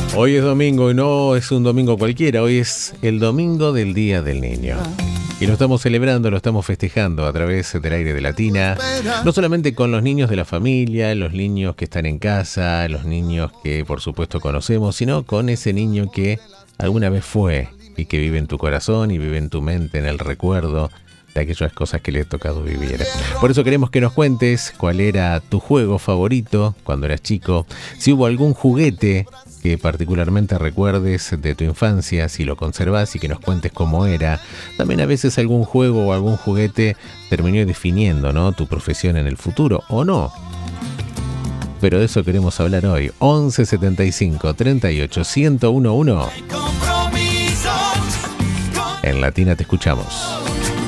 Hoy es domingo y no es un domingo cualquiera, hoy es el domingo del Día del Niño. Y lo estamos celebrando, lo estamos festejando a través del aire de Latina, no solamente con los niños de la familia, los niños que están en casa, los niños que por supuesto conocemos, sino con ese niño que alguna vez fue y que vive en tu corazón y vive en tu mente, en el recuerdo de aquellas cosas que le ha tocado vivir. Por eso queremos que nos cuentes cuál era tu juego favorito cuando eras chico, si hubo algún juguete que particularmente recuerdes de tu infancia, si lo conservás y que nos cuentes cómo era. También a veces algún juego o algún juguete terminó definiendo, ¿no?, tu profesión en el futuro, o no. Pero de eso queremos hablar hoy. 11 75 38 1011. En Latina te escuchamos.